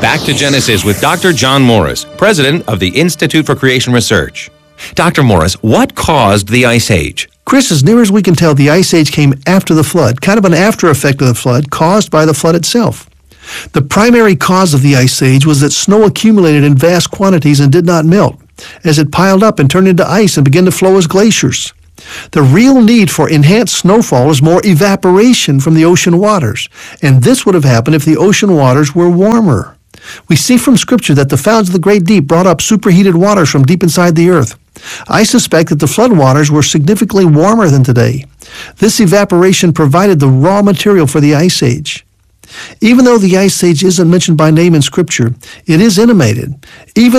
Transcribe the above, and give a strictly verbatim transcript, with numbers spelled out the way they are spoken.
Back to Genesis with Doctor John Morris, president of the Institute for Creation Research. Doctor Morris, what caused the Ice Age? Chris, as near as we can tell, the Ice Age came after the flood, kind of an after effect of the flood caused by the flood itself. The primary cause of the Ice Age was that snow accumulated in vast quantities and did not melt, as it piled up and turned into ice and began to flow as glaciers. The real need for enhanced snowfall is more evaporation from the ocean waters, and this would have happened if the ocean waters were warmer. We see from Scripture that the fountains of the great deep brought up superheated waters from deep inside the earth. I suspect that the flood waters were significantly warmer than today. This evaporation provided the raw material for the Ice Age. Even though the Ice Age isn't mentioned by name in Scripture, it is intimated. Even